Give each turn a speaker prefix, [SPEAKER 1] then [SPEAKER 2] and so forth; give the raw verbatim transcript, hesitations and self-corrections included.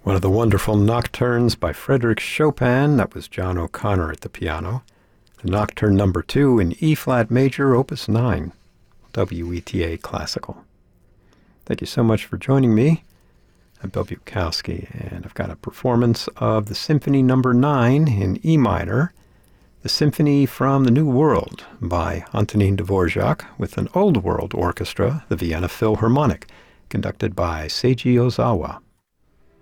[SPEAKER 1] One of the wonderful nocturnes by Frédéric Chopin. That was John O'Connor at the piano. The Nocturne number two in E-flat major, opus nine, W E T A Classical. Thank you so much for joining me. I'm Bill Bukowski, and I've got a performance of the Symphony number nine in E minor, the Symphony from the New World by Antonin Dvorak with an Old World orchestra, the Vienna Philharmonic, conducted by Seiji Ozawa.